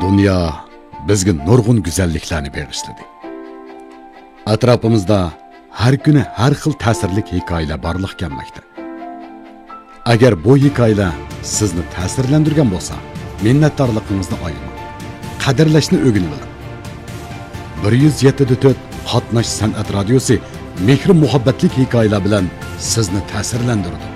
Dünya bizga nurg'un go'zalliklarni bag'ishladi. Atrofimizda har kuni har xil ta'sirli hikoyalar borliq kelmoqda. Agar bu hikoyalar sizni ta'sirlantirgan bo'lsa, minnatdorligingizni ayamang. Qadrlashni o'rganib oling. 107.4 Qatnash san'at radiosi mehr muhabbatli hikoyalar bilan sizni ta'sirlantiradi.